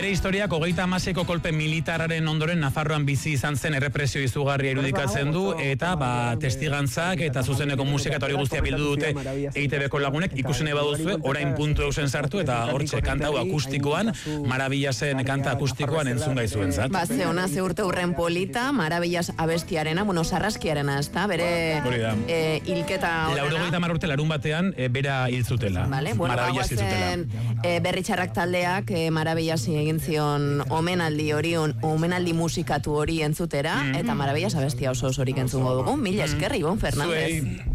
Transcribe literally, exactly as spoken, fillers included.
bere historiak hogeita hamaseiko kolpe militararen ondoren Nafarroan bizi izan zen errepresio izugarria irudikatzen du, eta ba, testigantzak eta zuzeneko musika eta hori guztia bildu dute E I T B-ko lagunek, ikusen eba duzue, orain puntu eusen sartu, eta hortxe kantau akustikoan, Marabillasen kanta akustikoan entzun gaizuen zat. Ba, ze ona, ze urte urren polita, Marabillas abestiarena, bueno, sarraskiarena, ez da, bere e, hilketa horrena. Laurogeita hamar urte larun batean, e, bera hiltzutela. Vale, bueno, Marabillas hiltzutela. E, berritxarrak taldeak e, Marabillasi egin zion omenaldi hori, on, omenaldi musikatu hori entzutera, mm-hmm. eta Marabillas abestia oso osorik entzungo dugu. Mila eskerri, Ibon Fernández. Zuei.